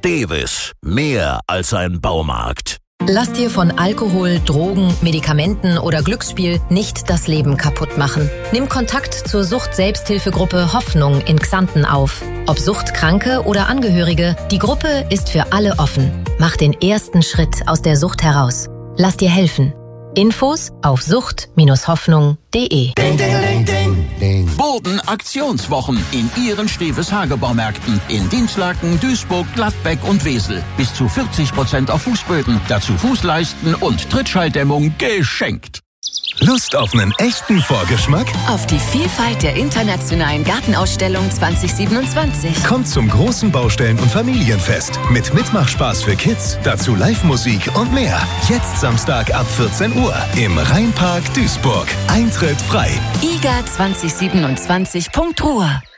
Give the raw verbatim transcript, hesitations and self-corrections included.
Stevis, mehr als ein Baumarkt. Lass dir von Alkohol, Drogen, Medikamenten oder Glücksspiel nicht das Leben kaputt machen. Nimm Kontakt zur Sucht-Selbsthilfegruppe Hoffnung in Xanten auf. Ob Suchtkranke oder Angehörige, die Gruppe ist für alle offen. Mach den ersten Schritt aus der Sucht heraus. Lass dir helfen. Infos auf sucht Hoffnung punkt de. Ding, ding, ding, ding, ding. Boden-Aktionswochen in Ihren Steves Hagebaumärkten in Dinslaken, Duisburg, Gladbeck und Wesel. Bis zu vierzig Prozent auf Fußböden, dazu Fußleisten und Trittschalldämmung geschenkt. Lust auf einen echten Vorgeschmack? Auf die Vielfalt der internationalen Gartenausstellung zwanzig siebenundzwanzig. Kommt zum großen Baustellen- und Familienfest mit Mitmachspaß für Kids, dazu Live-Musik und mehr. Jetzt Samstag ab vierzehn Uhr im Rheinpark Duisburg. Eintritt frei. i g a zwanzig siebenundzwanzig punkt ruhr